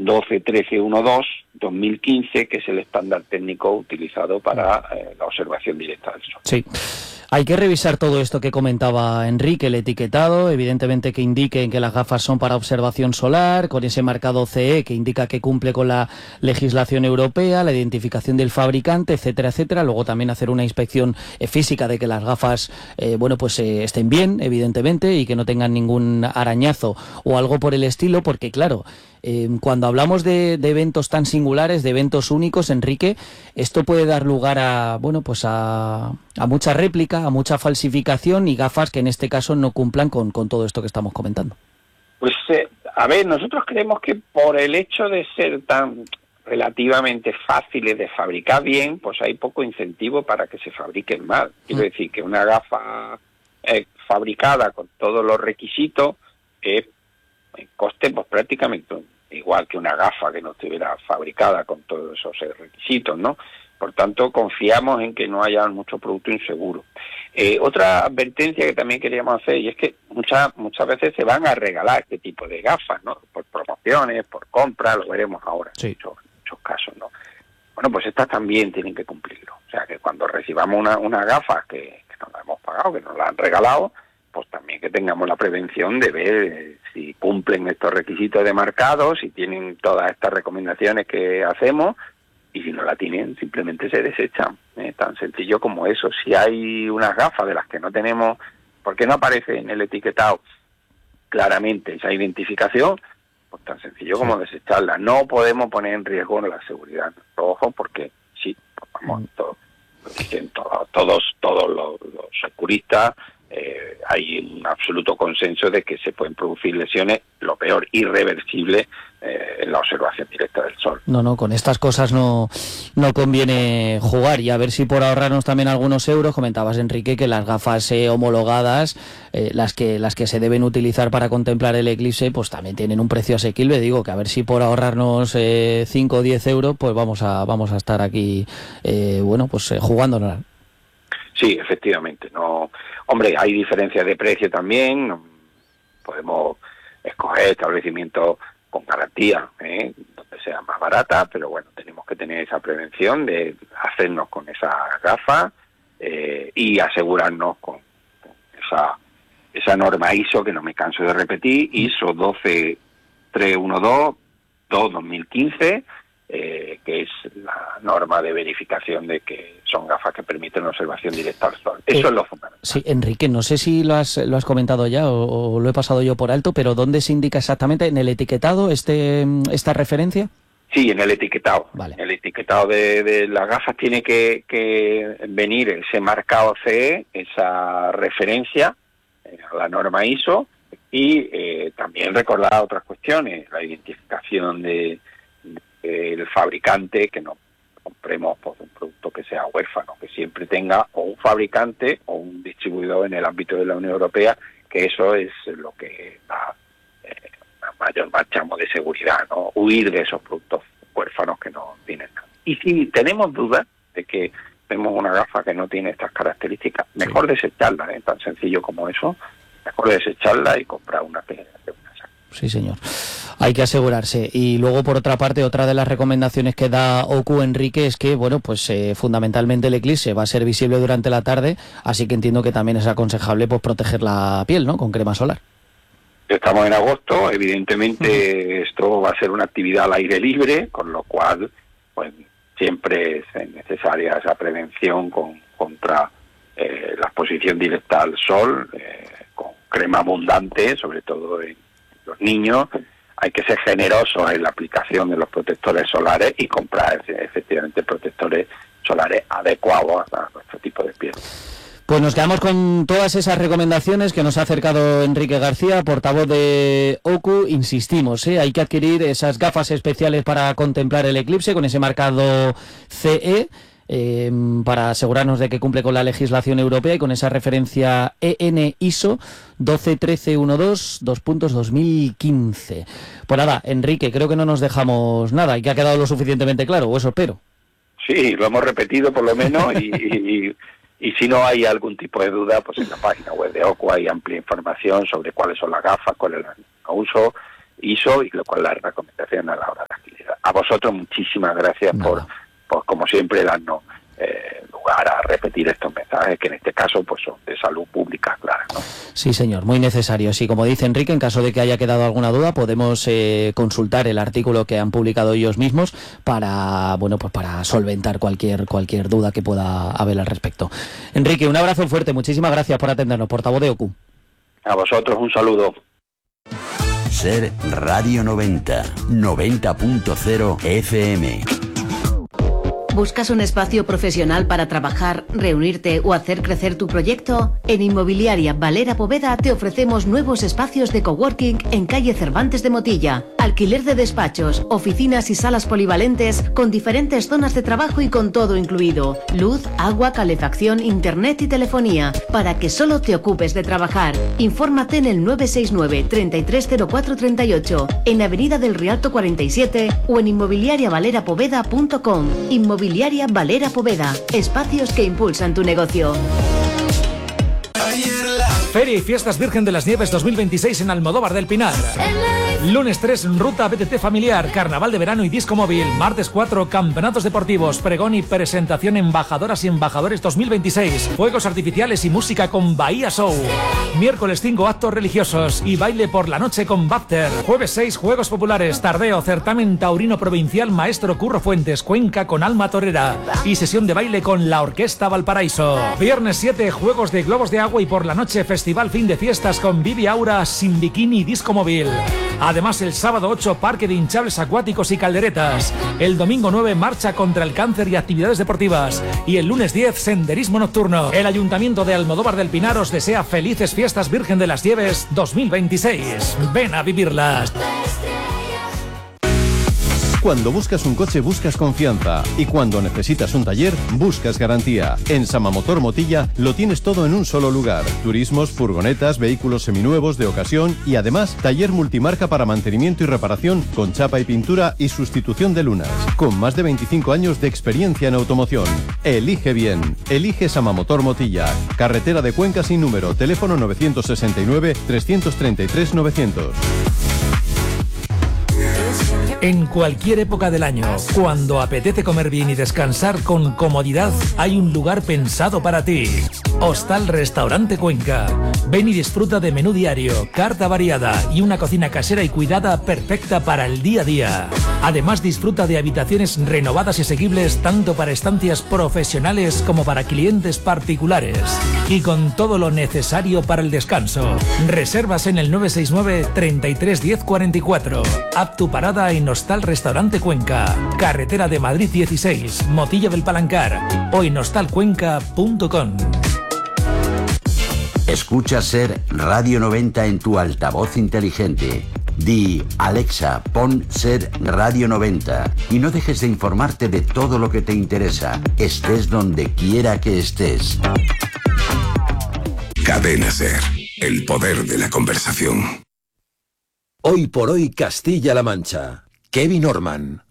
12-13-12-2015, que es el estándar técnico utilizado para la observación directa del Sol. Sí. Hay que revisar todo esto que comentaba Enrique, el etiquetado, evidentemente que indique que las gafas son para observación solar, con ese marcado CE que indica que cumple con la legislación europea, la identificación del fabricante, etcétera, etcétera. Luego también hacer una inspección física de que las gafas, estén bien, evidentemente, y que no tengan ningún arañazo o algo por el estilo, porque claro, cuando hablamos de eventos tan singulares, de eventos únicos, Enrique, esto puede dar lugar a mucha réplica, a mucha falsificación y gafas que en este caso no cumplan con todo esto que estamos comentando. Pues, nosotros creemos que por el hecho de ser tan relativamente fáciles de fabricar bien, pues hay poco incentivo para que se fabriquen mal. Quiero decir que una gafa fabricada con todos los requisitos coste pues prácticamente igual que una gafa que no estuviera fabricada con todos esos requisitos, ¿no? Por tanto, confiamos en que no haya mucho producto inseguro. Otra advertencia que también queríamos hacer, y es que muchas veces se van a regalar este tipo de gafas, ¿no? Por promociones, por compras, lo veremos ahora en muchos casos, ¿no? Bueno, pues estas también tienen que cumplirlo. O sea, que cuando recibamos una gafa que nos la hemos pagado, que nos la han regalado, pues también que tengamos la prevención de ver si cumplen estos requisitos de marcado, si tienen todas estas recomendaciones que hacemos, y si no la tienen, simplemente se desechan. Tan sencillo como eso. Si hay unas gafas de las que no tenemos, porque no aparece en el etiquetado claramente esa identificación, pues tan sencillo como desecharla. No podemos poner en riesgo la seguridad de nuestros ojos, porque sí, pues vamos, todos los securistas, hay un absoluto consenso de que se pueden producir lesiones, lo peor, irreversibles, en la observación directa del Sol. No, con estas cosas no conviene jugar, y a ver si por ahorrarnos también algunos euros, comentabas, Enrique, que las gafas homologadas, las que se deben utilizar para contemplar el eclipse, pues también tienen un precio asequible. Digo que a ver si por ahorrarnos 5 o 10 euros, pues vamos a estar aquí, jugándonos. Sí, efectivamente. No, hombre, hay diferencias de precio también. Podemos escoger establecimientos con garantía, donde sea más barata, pero bueno, tenemos que tener esa prevención de hacernos con esas gafas y asegurarnos con esa norma ISO, que no me canso de repetir, ISO 12312-2015, que es la norma de verificación de que son gafas que permiten observación directa al Sol. Eso es lo fundamental. Sí, Enrique, no sé si lo has comentado ya o lo he pasado yo por alto, pero ¿dónde se indica exactamente en el etiquetado esta referencia? Sí, en el etiquetado. Vale. En el etiquetado de las gafas tiene que venir ese marcado CE, esa referencia a la norma ISO, y también recordar otras cuestiones, la identificación del fabricante, que no compremos pues un producto que sea huérfano, que siempre tenga o un fabricante o un distribuidor en el ámbito de la Unión Europea, que eso es lo que da una mayor marchamo de seguridad, ¿no? Huir de esos productos huérfanos que no tienen nada. Y si tenemos dudas de que vemos una gafa que no tiene estas características, mejor desecharla, tan sencillo como eso, mejor desecharla y comprar una que Sí, señor. Hay que asegurarse. Y luego, por otra parte, otra de las recomendaciones que da OCU, Enrique, es que, fundamentalmente el eclipse va a ser visible durante la tarde, así que entiendo que también es aconsejable proteger la piel, ¿no?, con crema solar. Estamos en agosto, evidentemente esto va a ser una actividad al aire libre, con lo cual, pues siempre es necesaria esa prevención contra la exposición directa al sol, con crema abundante, sobre todo en los niños. Hay que ser generosos en la aplicación de los protectores solares y comprar efectivamente protectores solares adecuados a nuestro tipo de piel. Pues nos quedamos con todas esas recomendaciones que nos ha acercado Enrique García, portavoz de OCU. Insistimos, hay que adquirir esas gafas especiales para contemplar el eclipse con ese marcado CE, para asegurarnos de que cumple con la legislación europea y con esa referencia EN ISO 12-13-12-2015. Pues nada, Enrique, creo que no nos dejamos nada y que ha quedado lo suficientemente claro, o eso espero. Sí, lo hemos repetido por lo menos y si no hay algún tipo de duda, pues en la página web de OCU hay amplia información sobre cuáles son las gafas, cuál es el uso ISO y cuál es la recomendación a la hora de vosotros muchísimas gracias por como siempre, darnos lugar a repetir estos mensajes que en este caso pues son de salud pública, claro, ¿no? Sí, señor, muy necesario. Sí, como dice Enrique, en caso de que haya quedado alguna duda, podemos consultar el artículo que han publicado ellos mismos para solventar cualquier duda que pueda haber al respecto. Enrique, un abrazo fuerte, muchísimas gracias por atendernos, portavoz de OCU. A vosotros un saludo. Ser Radio 90.0 FM. ¿Buscas un espacio profesional para trabajar, reunirte o hacer crecer tu proyecto? En Inmobiliaria Valera Poveda te ofrecemos nuevos espacios de coworking en calle Cervantes de Motilla. Alquiler de despachos, oficinas y salas polivalentes con diferentes zonas de trabajo y con todo incluido. Luz, agua, calefacción, internet y telefonía para que solo te ocupes de trabajar. Infórmate en el 969 330438 en Avenida del Rialto 47 o en inmobiliariavaleраpoveda.com. Inmobiliaria Valera Poveda. Espacios que impulsan tu negocio. Feria y Fiestas Virgen de las Nieves 2026 en Almodóvar del Pinar. Lunes 3, ruta BTT familiar, carnaval de verano y disco móvil. Martes 4, campeonatos deportivos, pregón y presentación embajadoras y embajadores 2026. Fuegos artificiales y música con Bahía Show. Miércoles 5, actos religiosos y baile por la noche con Bapter. Jueves 6, juegos populares, tardeo, certamen taurino provincial Maestro Curro Fuentes, Cuenca con Alma Torera y sesión de baile con la Orquesta Valparaíso. Viernes 7, juegos de globos de agua y por la noche festival fin de fiestas con Vivi Aura, Sin Bikini y disco móvil. Además, el sábado 8, parque de hinchables acuáticos y calderetas. El domingo 9, marcha contra el cáncer y actividades deportivas. Y el lunes 10, senderismo nocturno. El Ayuntamiento de Almodóvar del Pinar os desea felices Fiestas Virgen de las Nieves 2026. Ven a vivirlas. Cuando buscas un coche buscas confianza y cuando necesitas un taller buscas garantía. En Samamotor Motilla lo tienes todo en un solo lugar. Turismos, furgonetas, vehículos seminuevos de ocasión y además taller multimarca para mantenimiento y reparación con chapa y pintura y sustitución de lunas. Con más de 25 años de experiencia en automoción. Elige bien. Elige Samamotor Motilla. Carretera de Cuenca sin número. Teléfono 969 333 900. En cualquier época del año, cuando apetece comer bien y descansar con comodidad, hay un lugar pensado para ti. Hostal Restaurante Cuenca. Ven y disfruta de menú diario, carta variada y una cocina casera y cuidada perfecta para el día a día. Además, disfruta de habitaciones renovadas y asequibles tanto para estancias profesionales como para clientes particulares. Y con todo lo necesario para el descanso. Reservas en el 969 33 10 44. Haz tu parada en Hostal Restaurante Cuenca, carretera de Madrid 16, Motilla del Palancar o en hostalcuenca.com. Escucha Ser Radio 90 en tu altavoz inteligente. Di, Alexa, pon Ser Radio 90 y no dejes de informarte de todo lo que te interesa, estés donde quiera que estés. Cadena Ser, el poder de la conversación. Hoy por hoy Castilla-La Mancha. Kevin Orman.